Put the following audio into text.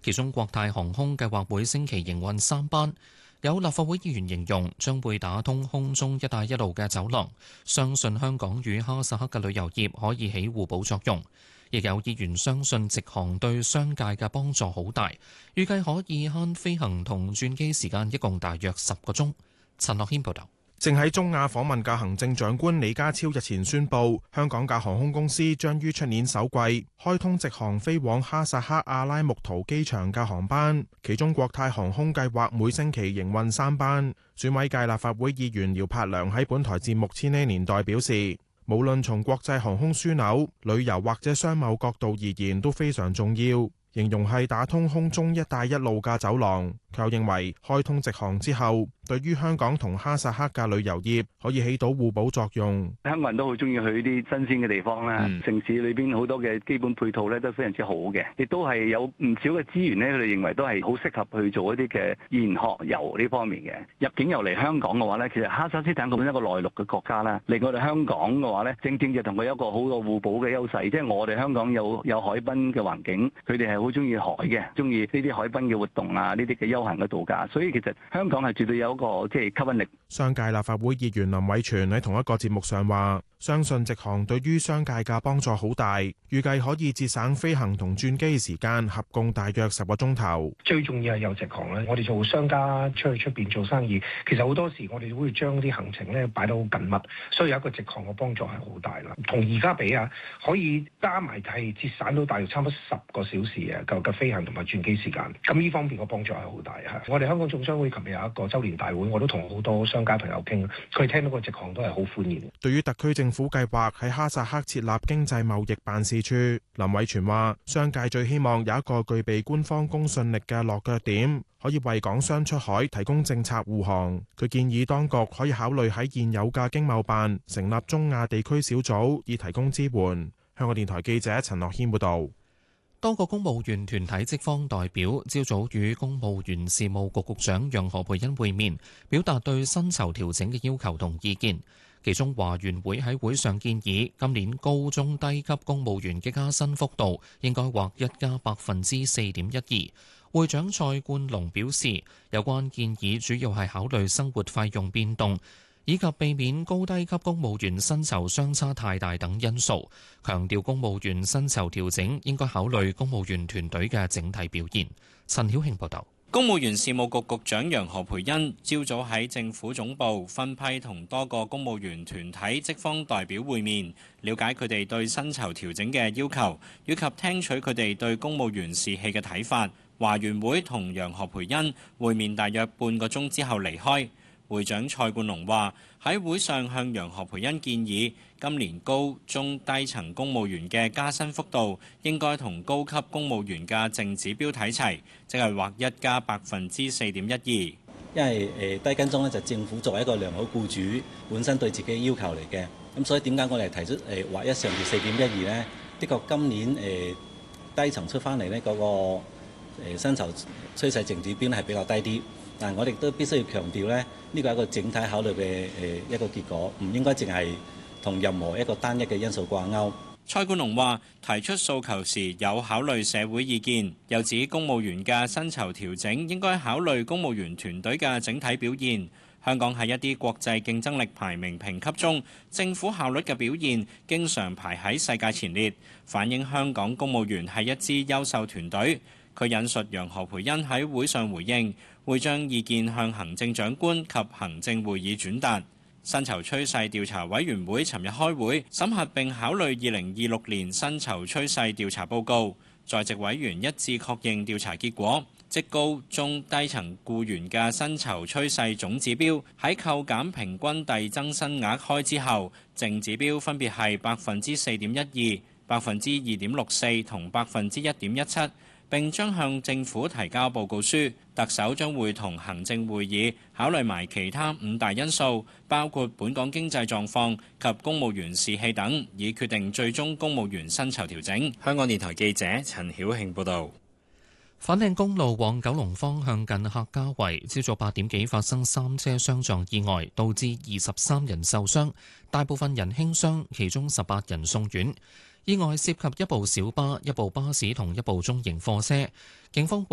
其中國泰航空計劃每星期營運3班。有立法會議員形容將會打通空中一帶一路嘅走廊，相信香港與哈薩克嘅旅遊業可以起互補作用。亦有議員相信直航對商界嘅幫助好大，預計可以慳飛行同轉機時間，一共大約10個鐘。陳樂軒報導。 正喺中亞訪問嘅行政長官李家超日前宣布，香港嘅航空公司將於出年首季開通直航飛往哈薩克阿拉木圖機場嘅航班，其中國泰航空計劃每星期營運3班。選委界立法會議員姚柏良喺本台節目《千禧年代》表示，無論從國際航空樞紐、旅遊或者商貿角度而言都非常重要，形容係打通空中一帶一路嘅走廊。佢又認為開通直航之後，對於香港同哈薩克嘅旅遊業可以起到互補作用。 香港人都好中意去啲新鮮嘅地方啦，城市裏邊好多嘅基本配套咧都非常之好嘅，亦都係有唔少嘅資源咧，佢哋認為都係好適合去做一啲嘅研學遊呢方面嘅。入境遊嚟香港嘅話咧，其實哈薩斯坦咁一個內陸嘅國家啦，嚟我哋香港嘅話咧，正正就同佢有一個好嘅互補嘅優勢，即係我哋香港有海濱嘅環境，佢哋係好中意海嘅，中意呢啲海濱嘅活動啊，呢啲嘅休閒嘅度假，所以其實香港係絕對有一個即係吸引力。 商界立法會議員林偉全喺同一個節目上話，相信直航對於商界嘅幫助好大，預計可以節省飛行同轉機時間合共大約10個鐘頭。 最重要係有直航咧，我哋做商家出去出邊做生意，其實好多時我哋都會將啲行程咧擺到好緊密，所以有一個直航嘅幫助係好大啦。同而家比啊，可以加埋係節省到大約差唔多10個小時啊嘅飛行同埋轉機時間。咁呢方面嘅幫助係好大嚇。我哋香港總商會琴日有一個週年大會，我都同好多商家朋友傾，佢聽到個直航都係好歡迎。 對於特區政府計劃喺哈薩克設立經濟貿易辦事處，林偉全話：商界最希望有一個具備官方公信力嘅落腳點，可以為港商出海提供政策護航。佢建議當局可以考慮喺現有嘅經貿辦成立中亞地區小組，以提供支援。香港電台記者陳樂軒報導。 多個公務員團體職方代表朝早與公務員事務局局長楊何蓓茵會面，表達對薪酬調整嘅要求同意見。其中華員會喺會上建議，今年高中低級公務員嘅加薪幅度應該劃一加4.12%。會長蔡冠龍表示，有關建議主要係考慮生活費用變動，以及避免高低級公務員薪酬相差太大等因素，強調公務員薪酬調整應該考慮公務員團隊嘅整體表現。陳曉慶報導。 公務員事務局局長楊何蓓茵朝早喺政府總部分批同多個公務員團體職方代表會面，了解佢哋對薪酬調整嘅要求，以及聽取佢哋對公務員士氣嘅睇法。華員會同楊何蓓茵會面大約半個鐘之後離開。會長蔡冠龍話：喺會上向楊何蓓茵建議，今年高中低層公務員嘅加薪幅度應該同高級公務員嘅淨指標睇齊，即係劃一加4.12%。 因為低跟中咧就政府作為一個良好僱主本身對自己要求嚟嘅，咁所以點解我哋提出劃一上調4.12呢？的確今年低層出翻嚟呢嗰個薪酬趨勢淨指標咧係比較低啲。但係我哋都必須要強調咧，呢個係一個整體考慮嘅一個結果，唔應該淨係同任何一個單一嘅因素掛鈎。 蔡冠龍話：提出訴求時有考慮社會意見，又指公務員嘅薪酬調整應該考慮公務員團隊嘅整體表現。香港喺一啲國際競爭力排名評級中，政府效率嘅表現經常排喺世界前列，反映香港公務員係一支優秀團隊。佢引述楊何蓓茵喺會上回應，會將意見向行政長官及行政會議轉達。薪酬趨勢調查委員會尋日開會審核並考慮2026年薪酬趨勢調查報告，在席委員一致確認調查結果，即高中低層僱員嘅薪酬趨勢總指標喺扣減平均遞增薪額開支後，淨指標分別係4.12%、2.64%同1.17%。並將向政府提交報告書，特首將會同行政會議考慮埋其他5大因素，包括本港經濟狀況及公務員士氣等，以決定最終公務員薪酬調整。香港電台記者陳曉慶報導。 粉嶺公路往九龍方向近客家圍，朝早8點幾發生3車相撞意外，導致23人受傷，大部分人輕傷，其中18人送院。意外涉及一部小巴、一部巴士同一部中型貨車。警方